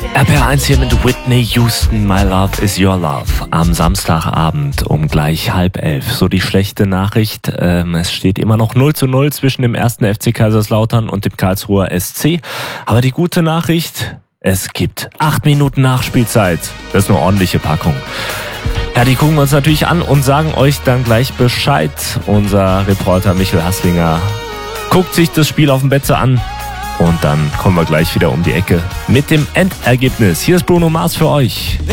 RPR1 hier mit Whitney Houston, My Love is Your Love. Am Samstagabend um gleich 10:30. So die schlechte Nachricht, es steht immer noch 0:0 zwischen dem 1. FC Kaiserslautern und dem Karlsruher SC. Aber die gute Nachricht, es gibt 8 Minuten Nachspielzeit. Das ist eine ordentliche Packung. Ja, die gucken wir uns natürlich an und sagen euch dann gleich Bescheid. Unser Reporter Michel Hasslinger guckt sich das Spiel auf dem Betze an. Und dann kommen wir gleich wieder um die Ecke mit dem Endergebnis. Hier ist Bruno Mars für euch.